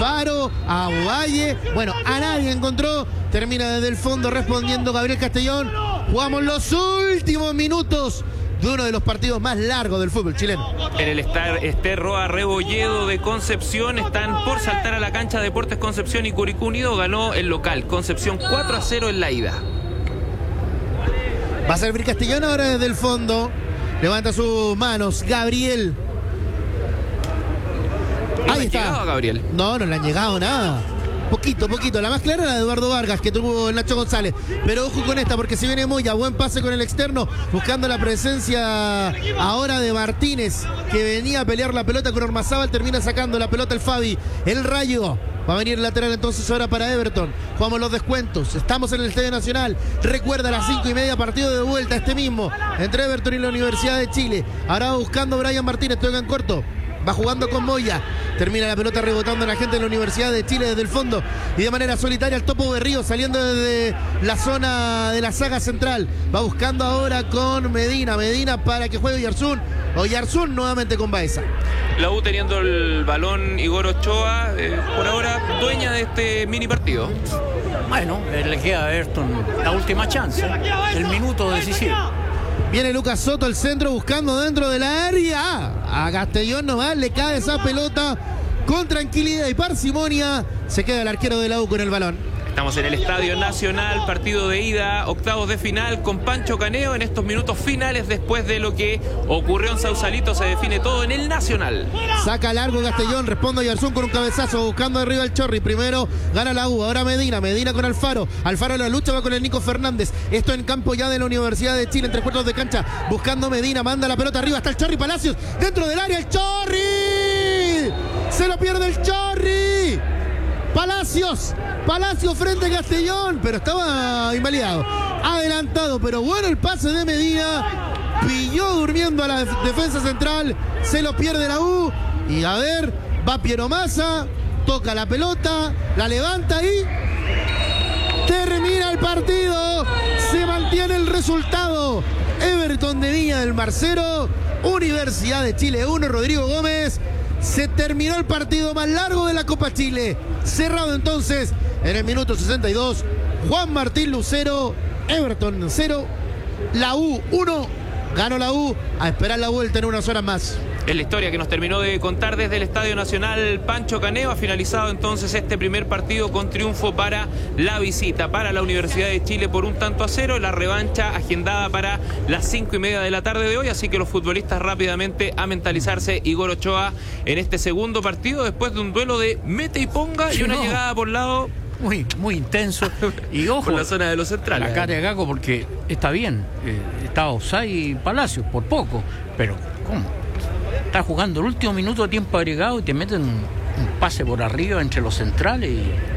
Alfaro, a Ovalle, bueno, a nadie encontró. Termina desde el fondo respondiendo Gabriel Castellón. Jugamos los últimos minutos de uno de los partidos más largos del fútbol chileno. En el Ester Roa Rebolledo de Concepción están por saltar a la cancha Deportes Concepción y Curicó Unido. Ganó el local Concepción 4-0 en la ida. Va a servir Castellón ahora desde el fondo. Levanta sus manos Gabriel. Ahí está. ¿Llegado a Gabriel? No le han llegado nada. Poquito. La más clara era la de Eduardo Vargas, que tuvo el Nacho González. Pero ojo con esta, porque si viene Moya, buen pase con el externo, buscando la presencia ahora de Martínez, que venía a pelear la pelota con Ormazábal, termina sacando la pelota el Fabi. El Rayo. Va a venir el lateral entonces ahora para Everton. Jugamos los descuentos. Estamos en el Estadio Nacional. Recuerda, a las 5:30, partido de vuelta este mismo entre Everton y la Universidad de Chile. Ahora va buscando Brian Martínez, toca en corto. Va jugando con Moya. Termina la pelota rebotando a la gente de la Universidad de Chile desde el fondo. Y de manera solitaria el Topo Berrío saliendo desde la zona de la saga central. Va buscando ahora con Medina. Medina para que juegue Oyarzún. Oyarzún nuevamente con Baeza. La U teniendo el balón, Igor Ochoa, por ahora dueña de este mini partido. Bueno, le queda a Everton la última chance, el minuto decisivo. Viene Lucas Soto al centro buscando dentro de la área. A Castellón nomás le cae esa pelota con tranquilidad y parsimonia. Se queda el arquero de la U con el balón. Estamos en el Estadio Nacional, partido de ida, octavos de final con Pancho Caneo en estos minutos finales después de lo que ocurrió en Sausalito. Se define todo en el Nacional. Saca largo Castellón, responde a Oyarzún con un cabezazo buscando arriba el Chorri. Primero gana la U, ahora Medina con Alfaro. Alfaro la lucha, va con el Nico Fernández. Esto en campo ya de la Universidad de Chile, en 3/4 de cancha. Buscando Medina, manda la pelota arriba, está el Chorri Palacios. Dentro del área el Chorri. Se lo pierde el Chorri. Palacios frente a Castellón, pero estaba invalidado. Adelantado, pero bueno el pase de Medina. Pilló durmiendo a la defensa central. Se lo pierde la U. Y a ver, va Piero Massa. Toca la pelota, la levanta y termina el partido. Se mantiene el resultado. Everton de Viña del Mar 0, Universidad de Chile 1. Rodrigo Gómez. Se terminó el partido más largo de la Copa Chile. Cerrado entonces en el minuto 62. Juan Martín Lucero, Everton 0, la U 1. Ganó la U, a esperar la vuelta en unas horas más. Es la historia que nos terminó de contar desde el Estadio Nacional Pancho Caneo. Ha finalizado entonces este primer partido con triunfo para la visita, para la Universidad de Chile por 1-0. La revancha agendada para las 5:30 de la tarde de hoy. Así que los futbolistas rápidamente a mentalizarse. Igor Ochoa en este segundo partido después de un duelo de mete y ponga y una llegada por lado muy intenso. Y ojo, por la zona de los centrales. La cara de Gago, porque está bien, está Osay y Palacios por poco, pero ¿cómo? Está jugando el último minuto de tiempo agregado y te meten un pase por arriba entre los centrales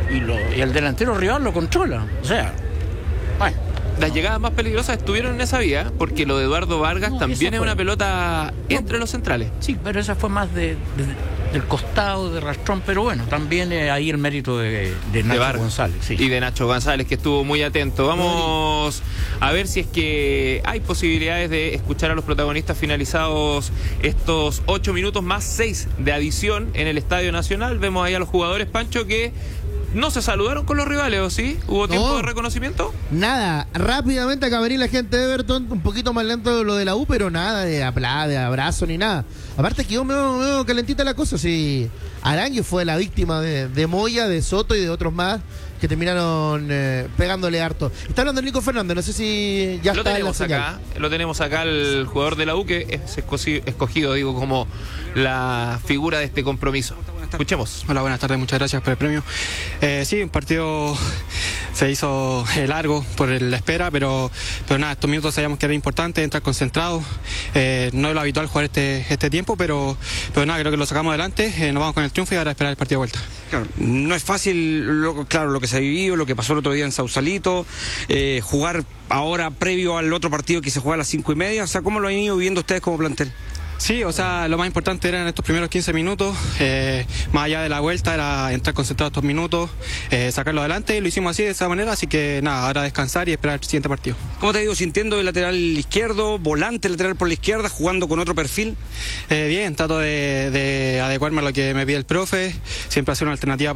y el delantero rival lo controla. O sea, bueno. Las llegadas más peligrosas estuvieron en esa vía, porque lo de Eduardo Vargas también es una pelota entre los centrales. Sí, pero esa fue más del costado, de rastrón, pero bueno, también ahí el mérito de Nacho González. Sí. Y de Nacho González, que estuvo muy atento. Vamos a ver si es que hay posibilidades de escuchar a los protagonistas finalizados estos 8 minutos más 6 de adición en el Estadio Nacional. Vemos ahí a los jugadores, Pancho, que no se saludaron con los rivales, ¿o sí? ¿Hubo tiempo de reconocimiento? Nada, rápidamente acá venir la gente de Everton, un poquito más lento de lo de la U, pero nada de abrazo ni nada. Aparte quedó medio calentita la cosa, sí. Aranguio fue la víctima de Moya, de Soto y de otros más que terminaron pegándole harto. Está hablando el Nico Fernández, no sé si ya está en la señal. Lo tenemos acá, el jugador de la U, que es escogido, digo, como la figura de este compromiso. Escuchemos. Hola, buenas tardes, muchas gracias por el premio. Sí, un partido se hizo largo por la espera, pero nada, estos minutos sabíamos que era importante entrar concentrados. No es lo habitual jugar este tiempo, pero nada, creo que lo sacamos adelante, nos vamos con el triunfo y ahora esperar el partido de vuelta. Claro, no es fácil, lo que se ha vivido, lo que pasó el otro día en Sausalito, jugar ahora previo al otro partido que se juega a las 5:30, o sea, ¿cómo lo han ido viviendo ustedes como plantel? Sí, o sea, lo más importante eran estos primeros 15 minutos, más allá de la vuelta era entrar concentrado estos minutos, sacarlo adelante, y lo hicimos así, de esa manera, así que nada, ahora descansar y esperar el siguiente partido. ¿Cómo te ha ido sintiendo el lateral izquierdo, volante lateral por la izquierda, jugando con otro perfil? Bien, trato de adecuarme a lo que me pide el profe, siempre hacer una alternativa